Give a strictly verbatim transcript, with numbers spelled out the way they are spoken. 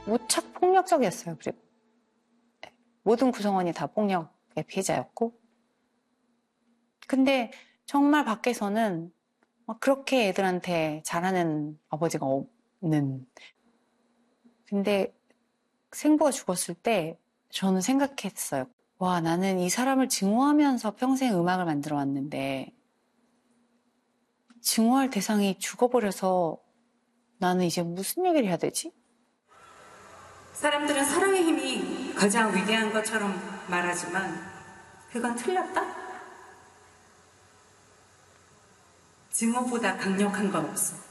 무척 폭력적이었어요. 그리고 모든 구성원이 다 폭력의 피해자였고. 근데 정말 밖에서는 그렇게 애들한테 잘하는 아버지가 없는. 근데 생부가 죽었을 때 저는 생각했어요. 와, 나는 이 사람을 증오하면서 평생 음악을 만들어 왔는데 증오할 대상이 죽어버려서 나는 이제 무슨 얘기를 해야 되지? 사람들은 사랑의 힘이 가장 위대한 것처럼 말하지만 그건 틀렸다? 증오보다 강력한 건 없어.